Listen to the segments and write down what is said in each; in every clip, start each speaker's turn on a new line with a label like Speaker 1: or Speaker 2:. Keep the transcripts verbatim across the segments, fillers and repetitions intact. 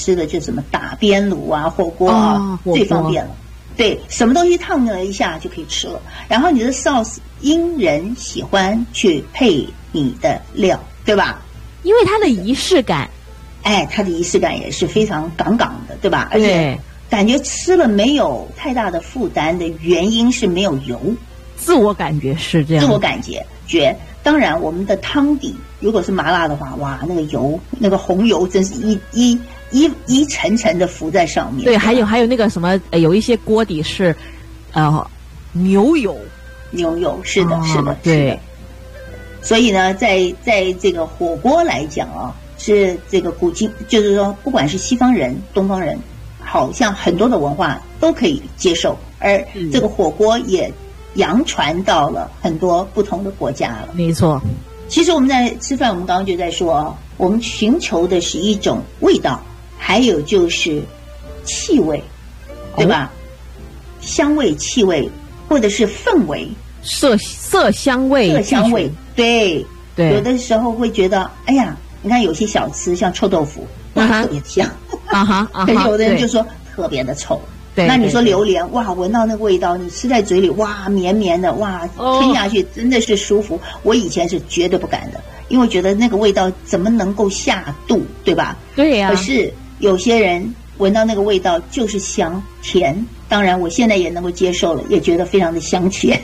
Speaker 1: 吃的就什么打边炉啊、火锅啊，
Speaker 2: 哦、火锅
Speaker 1: 最方便了。对，什么东西烫了一下就可以吃了。然后你的 sauce 因人喜欢去配你的料，对吧？
Speaker 2: 因为它的仪式感，
Speaker 1: 哎，它的仪式感也是非常杠杠的，对吧？而且感觉吃了没有太大的负担的原因是没有油。
Speaker 2: 自我感觉是这样，
Speaker 1: 自我感觉觉。当然，我们的汤底如果是麻辣的话，哇，那个油，那个红油真是一一一一层层的浮在上面。
Speaker 2: 对，还有还有那个什么，呃、有一些锅底是，呃，牛油，
Speaker 1: 牛油是的，哦、是的，
Speaker 2: 对。
Speaker 1: 是的。所以呢，在在这个火锅来讲啊，是这个古今，就是说，不管是西方人、东方人，好像很多的文化都可以接受，而这个火锅也扬传到了很多不同的国家了。
Speaker 2: 没错。
Speaker 1: 其实我们在吃饭，我们刚刚就在说啊，我们寻求的是一种味道，还有就是气味，对吧？哦、香味、气味，或者是氛围。
Speaker 2: 色色香味，
Speaker 1: 色香味，对
Speaker 2: 对，
Speaker 1: 有的时候会觉得，哎呀，你看有些小吃像臭豆腐，哇，啊、特别香，
Speaker 2: 啊哈，啊
Speaker 1: 可是有的人就说特别的臭。
Speaker 2: 对，
Speaker 1: 那你说榴莲，哇，闻到那个味道，你吃在嘴里，哇，绵绵的，哇，吞下去真的是舒服。哦、我以前是绝对不敢的，因为觉得那个味道怎么能够下肚，对吧？
Speaker 2: 对呀、啊。
Speaker 1: 可是有些人闻到那个味道就是香甜。当然，我现在也能够接受了，也觉得非常的香甜。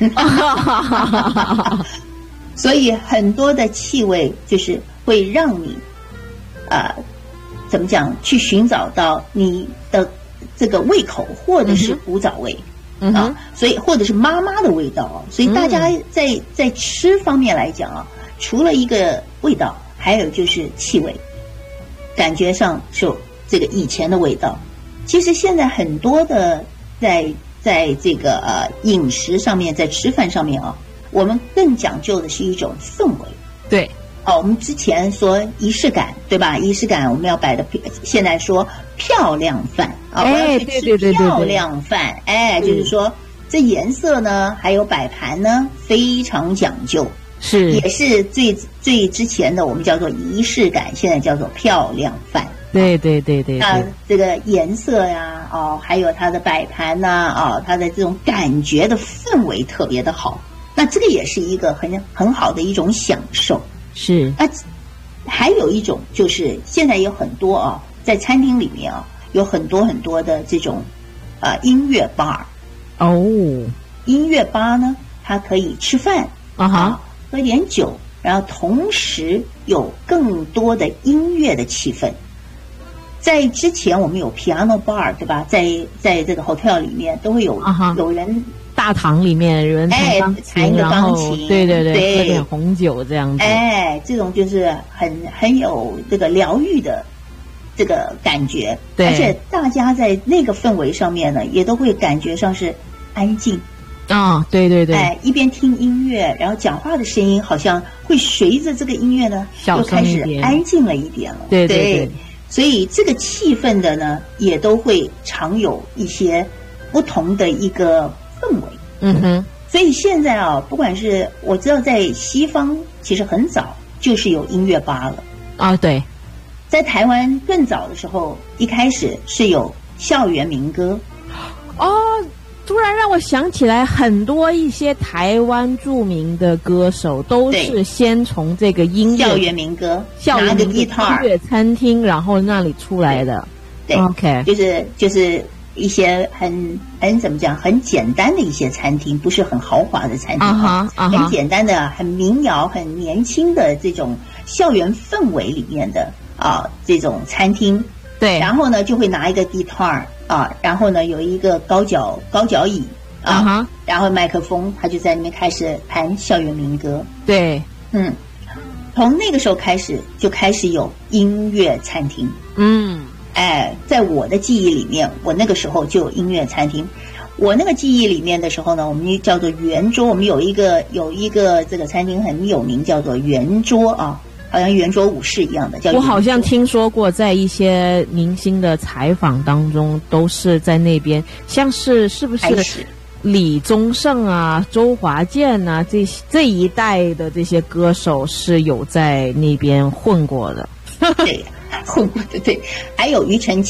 Speaker 1: 所以很多的气味就是会让你，呃，怎么讲，去寻找到你的这个胃口，或者是古早味、
Speaker 2: 嗯、
Speaker 1: 啊，所以或者是妈妈的味道啊。所以大家在、嗯、在吃方面来讲啊，除了一个味道，还有就是气味，感觉上是这个以前的味道。其实现在很多的。在在这个呃饮食上面，在吃饭上面啊，我们更讲究的是一种氛围。
Speaker 2: 对，
Speaker 1: 哦，我们之前说仪式感，对吧？仪式感我们要摆的，现在说漂亮饭啊，
Speaker 2: 哎，
Speaker 1: 我要去吃漂亮饭，哎，就是说这颜色呢，还有摆盘呢，非常讲究，
Speaker 2: 是
Speaker 1: 也是最最之前的我们叫做仪式感，现在叫做漂亮饭。
Speaker 2: 对对对对，
Speaker 1: 那这个颜色呀，哦，还有它的摆盘呐，啊、哦，它的这种感觉的氛围特别的好。那这个也是一个很很好的一种享受。
Speaker 2: 是。
Speaker 1: 那还有一种就是现在有很多啊，在餐厅里面啊，有很多很多的这种呃音乐吧。
Speaker 2: 哦。
Speaker 1: 音乐吧呢，它可以吃饭
Speaker 2: 啊哈、
Speaker 1: 啊，喝点酒，然后同时有更多的音乐的气氛。在之前我们有 piano bar 对吧？在在这个 hotel 里面都会有、uh-huh. 有人
Speaker 2: 大堂里面有人弹钢琴，
Speaker 1: 哎、弹一个钢琴，
Speaker 2: 对对对，
Speaker 1: 对，
Speaker 2: 喝点红酒这样子。
Speaker 1: 哎，这种就是很很有这个疗愈的这个感觉，
Speaker 2: 对，
Speaker 1: 而且大家在那个氛围上面呢，也都会感觉上是安静。
Speaker 2: 啊、哦，对对对，
Speaker 1: 哎，一边听音乐，然后讲话的声音好像会随着这个音乐呢，
Speaker 2: 又
Speaker 1: 开始安静了一点了。
Speaker 2: 对对 对, 对。
Speaker 1: 所以这个气氛的呢，也都会常有一些不同的一个氛围。
Speaker 2: 嗯哼。
Speaker 1: 所以现在啊，不管是我知道在西方，其实很早就是有音乐吧了。
Speaker 2: 啊，对。
Speaker 1: 在台湾更早的时候，一开始是有校园民歌。
Speaker 2: 哦。突然让我想起来，很多一些台湾著名的歌手都是先从这个音乐
Speaker 1: 校园民歌、
Speaker 2: 校园民歌音乐餐厅，然后那里出来的。
Speaker 1: 对
Speaker 2: ，OK，
Speaker 1: 就是就是一些很很怎么讲，很简单的一些餐厅，不是很豪华的餐厅啊，
Speaker 2: uh-huh, uh-huh.
Speaker 1: 很简单的、很民谣、很年轻的这种校园氛围里面的啊这种餐厅。
Speaker 2: 对，
Speaker 1: 然后呢就会拿一个 guitar 啊，然后呢有一个高脚高脚椅啊，
Speaker 2: uh-huh.
Speaker 1: 然后麦克风，他就在那边开始弹校园民歌。
Speaker 2: 对，
Speaker 1: 嗯，从那个时候开始就开始有音乐餐厅。
Speaker 2: 嗯，
Speaker 1: 哎，在我的记忆里面，我那个时候就有音乐餐厅。我那个记忆里面的时候呢，我们叫做圆桌，我们有一个有一个这个餐厅很有名，叫做圆桌啊。好像圆桌武士一样的，叫
Speaker 2: 我好像听说过，在一些明星的采访当中，都是在那边，像是是不是李宗盛啊、周华健啊这这一代的这些歌手是有在那边混过的？
Speaker 1: 对，混过的对，还有庾澄庆。